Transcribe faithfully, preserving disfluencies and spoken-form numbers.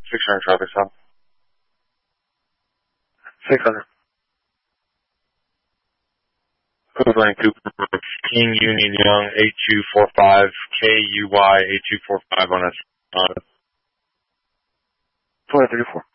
six hundred traffic stop. six hundred. Cleveland Cooper, King Union Young, eight two four five, K U Y eight two four five on us. Uh, twenty thirty-four.